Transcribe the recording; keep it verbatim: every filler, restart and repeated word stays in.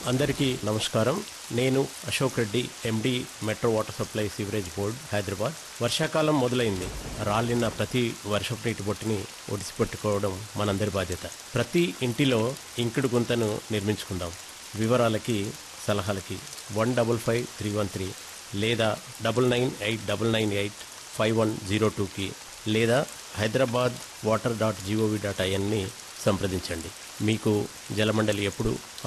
అందరికీ నమస్కారం. నేను అశోక్ రెడ్డి, ఎండి, metro water supply sewerage board, Hyderabad. వర్షాకాలం మొదలైంది. రాలిన ప్రతి వర్షపు నీటి బొట్టుని ఒడిసిపెట్టుకోవడం మనందరి బాధ్యత. ప్రతి ఇంటిలో ఇంకుడు గుంతను నిర్మించుకుందాం. వివరాలకి, సలహాలకి one double five three one three లేదా double nine eight double nine eight five one zero టూకి లేదా Hyderabad water dot GOV dot ఐఎన్ని సంప్రదించండి. మీకు జలమండలి ఎప్పుడు